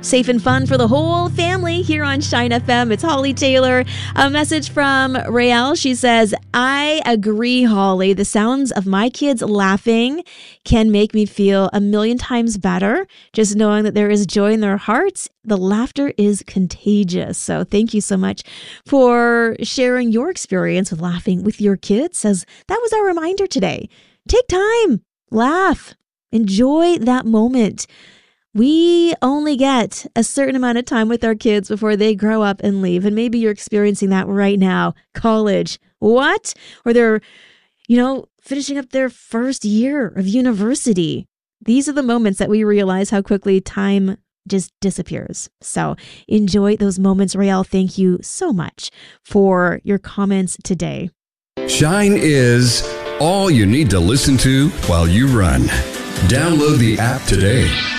Safe and fun for the whole family here on Shine FM. It's Holly Taylor. A message from Rael. She says, I agree, Holly. The sounds of my kids laughing can make me feel a million times better. Just knowing that there is joy in their hearts. The laughter is contagious. So thank you so much for sharing your experience with laughing with your kids. As that was our reminder today. Take time, laugh, enjoy that moment. We only get a certain amount of time with our kids before they grow up and leave. And maybe you're experiencing that right now. College, what? Or they're, finishing up their first year of university. These are the moments that we realize how quickly time just disappears. So enjoy those moments. Rael, thank you so much for your comments today. Shine is all you need to listen to while you run. Download the app today.